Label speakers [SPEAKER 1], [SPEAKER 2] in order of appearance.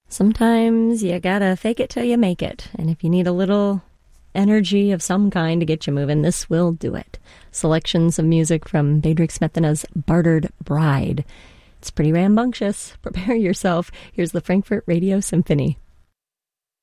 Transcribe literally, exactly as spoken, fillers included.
[SPEAKER 1] Sometimes you gotta fake it till you make it. And if you need a little energy of some kind to get you moving, this will do it. Selections of music from Bedřich Smetana's Bartered Bride. It's pretty rambunctious. Prepare yourself. Here's the Frankfurt Radio Symphony.